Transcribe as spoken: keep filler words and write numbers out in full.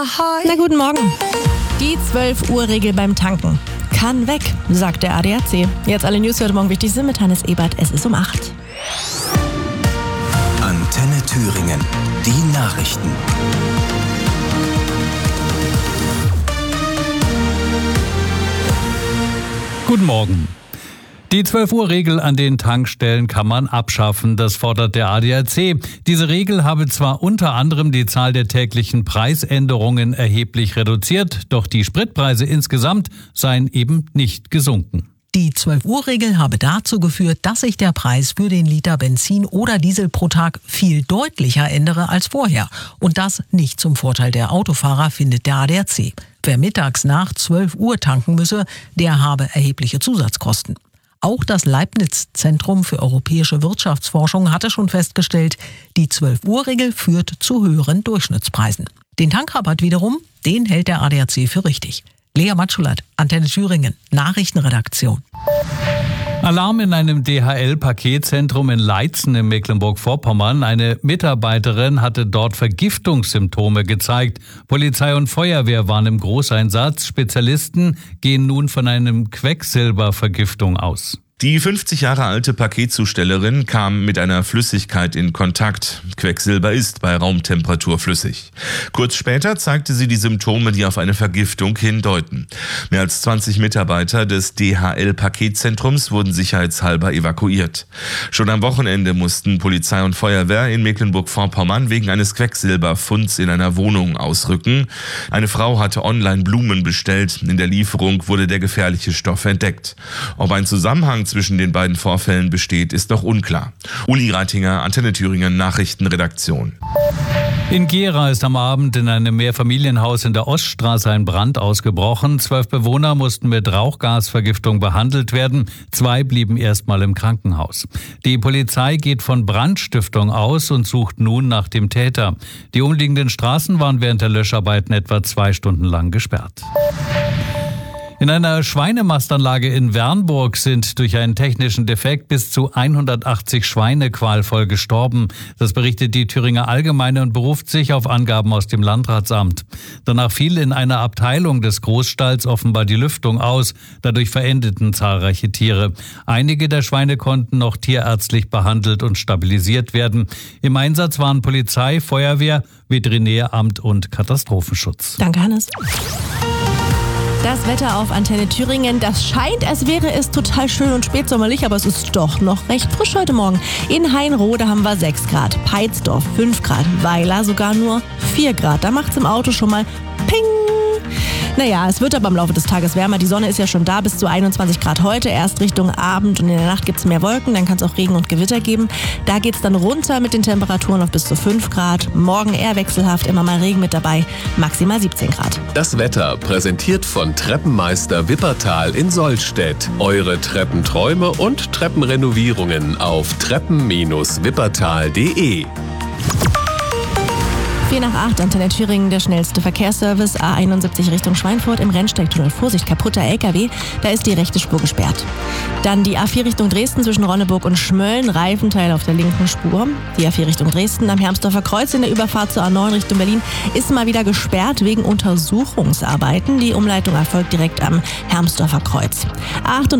Na, guten Morgen. Die zwölf Uhr Regel beim Tanken kann weg, sagt der A D A C. Jetzt alle News, die heute Morgen wichtig sind mit Hannes Ebert. Es ist um acht. Antenne Thüringen. Die Nachrichten. Guten Morgen. Die zwölf Uhr Regel an den Tankstellen kann man abschaffen, das fordert der A D A C. Diese Regel habe zwar unter anderem die Zahl der täglichen Preisänderungen erheblich reduziert, doch die Spritpreise insgesamt seien eben nicht gesunken. Die zwölf Uhr Regel habe dazu geführt, dass sich der Preis für den Liter Benzin oder Diesel pro Tag viel deutlicher ändere als vorher. Und das nicht zum Vorteil der Autofahrer, findet der A D A C. Wer mittags nach zwölf Uhr tanken müsse, der habe erhebliche Zusatzkosten. Auch das Leibniz-Zentrum für europäische Wirtschaftsforschung hatte schon festgestellt, die zwölf Uhr Regel führt zu höheren Durchschnittspreisen. Den Tankrabatt wiederum, den hält der A D A C für richtig. Lea Matschulat, Antenne Thüringen, Nachrichtenredaktion. Alarm in einem D H L-Paketzentrum in Leitzen in Mecklenburg-Vorpommern. Eine Mitarbeiterin hatte dort Vergiftungssymptome gezeigt. Polizei und Feuerwehr waren im Großeinsatz. Spezialisten gehen nun von einem Quecksilbervergiftung aus. Die fünfzig Jahre alte Paketzustellerin kam mit einer Flüssigkeit in Kontakt. Quecksilber ist bei Raumtemperatur flüssig. Kurz später zeigte sie die Symptome, die auf eine Vergiftung hindeuten. Mehr als zwanzig Mitarbeiter des D H L-Paketzentrums wurden sicherheitshalber evakuiert. Schon am Wochenende mussten Polizei und Feuerwehr in Mecklenburg-Vorpommern wegen eines Quecksilberfunds in einer Wohnung ausrücken. Eine Frau hatte online Blumen bestellt. In der Lieferung wurde der gefährliche Stoff entdeckt. Ob ein Zusammenhang zwischen den beiden Vorfällen besteht, ist noch unklar. Uli Reitinger, Antenne Thüringen, Nachrichtenredaktion. In Gera ist am Abend in einem Mehrfamilienhaus in der Oststraße ein Brand ausgebrochen. Zwölf Bewohner mussten mit Rauchgasvergiftung behandelt werden. Zwei blieben erstmal im Krankenhaus. Die Polizei geht von Brandstiftung aus und sucht nun nach dem Täter. Die umliegenden Straßen waren während der Löscharbeiten etwa zwei Stunden lang gesperrt. In einer Schweinemastanlage in Wernburg sind durch einen technischen Defekt bis zu hundertachtzig Schweine qualvoll gestorben. Das berichtet die Thüringer Allgemeine und beruft sich auf Angaben aus dem Landratsamt. Danach fiel in einer Abteilung des Großstalls offenbar die Lüftung aus. Dadurch verendeten zahlreiche Tiere. Einige der Schweine konnten noch tierärztlich behandelt und stabilisiert werden. Im Einsatz waren Polizei, Feuerwehr, Veterinäramt und Katastrophenschutz. Danke, Hannes. Das Wetter auf Antenne Thüringen, das scheint, als wäre es total schön und spätsommerlich, aber es ist doch noch recht frisch heute Morgen. In Hainrode haben wir sechs Grad, Peitsdorf fünf Grad, Weiler sogar nur vier Grad. Da macht's im Auto schon mal Ping. Naja, es wird aber im Laufe des Tages wärmer. Die Sonne ist ja schon da, bis zu einundzwanzig Grad heute. Erst Richtung Abend und in der Nacht gibt es mehr Wolken. Dann kann es auch Regen und Gewitter geben. Da geht es dann runter mit den Temperaturen auf bis zu fünf Grad. Morgen eher wechselhaft, immer mal Regen mit dabei. Maximal siebzehn Grad. Das Wetter präsentiert von Treppenmeister Wippertal in Sollstedt. Eure Treppenträume und Treppenrenovierungen auf treppen Bindestrich wippertal punkt de. vier nach acht, Antenne Thüringen, der schnellste Verkehrsservice, A einundsiebzig Richtung Schweinfurt im Rennsteigtunnel. Vorsicht, kaputter L K W, da ist die rechte Spur gesperrt. Dann die A vier Richtung Dresden zwischen Ronneburg und Schmölln, Reifenteil auf der linken Spur. Die A vier Richtung Dresden am Hermsdorfer Kreuz in der Überfahrt zur A neun Richtung Berlin ist mal wieder gesperrt wegen Untersuchungsarbeiten. Die Umleitung erfolgt direkt am Hermsdorfer Kreuz. A